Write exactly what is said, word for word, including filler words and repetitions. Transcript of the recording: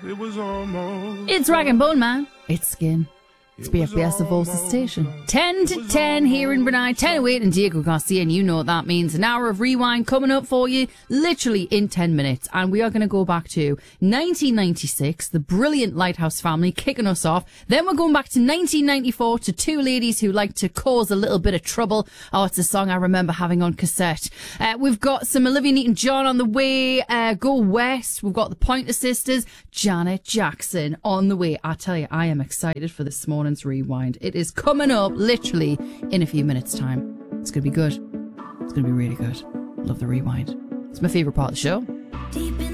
It was almost. It's Rag and Bone Man. It's Skin. It's B F B S, the Voice Station. ten to ten here in Brunei, ten oh eight in Diego Garcia, and you know what that means. An hour of rewind coming up for you, literally in ten minutes. And we are going to go back to nineteen ninety-six, the brilliant Lighthouse Family kicking us off. Then we're going back to nineteen ninety-four to two ladies who like to cause a little bit of trouble. Oh, it's a song I remember having on cassette. Uh, we've got some Olivia Newton-John on the way, uh, Go West. We've got the Pointer Sisters, Janet Jackson on the way. I tell you, I am excited for this morning's rewind. It is coming up literally in a few minutes' time. It's going to be good. It's going to be really good. Love the rewind. It's my favourite part of the show. Deep in